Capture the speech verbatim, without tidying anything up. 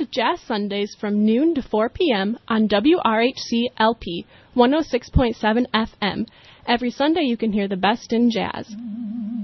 Jazz Sundays from noon to four p.m. on W R H C L P one oh six point seven F M. Every Sunday you can hear the best in jazz.